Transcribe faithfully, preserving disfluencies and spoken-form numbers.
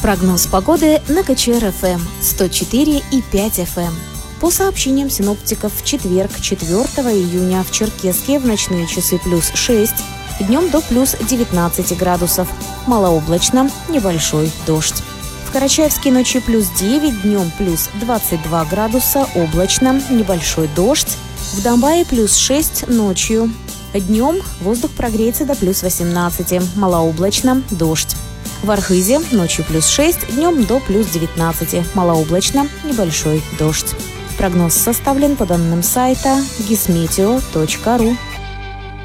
Прогноз погоды на ка че эр эф эм сто четыре и пять эф эм. По сообщениям синоптиков, в четверг, четвёртого июня, в Черкесске в ночные часы плюс шесть, днем до плюс девятнадцать градусов, малооблачно, небольшой дождь. В Карачаевске ночью плюс девять, днем плюс двадцать два градуса, облачно, небольшой дождь. В Домбае плюс шесть ночью. Днем воздух прогреется до плюс восемнадцати, малооблачно, дождь. В Архизе ночью плюс шесть, днем до плюс девятнадцати, малооблачно, небольшой дождь. Прогноз составлен по данным сайта гисметео точка ру.